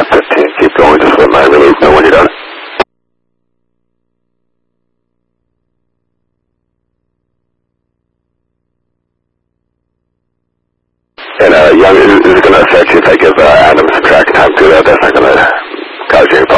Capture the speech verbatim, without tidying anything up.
F fifteen. Keep going. Just let my relief know when you're done. And, uh, Young, is, is it going to affect you if I give uh, Adam some track and time to that? That's not going to cause you any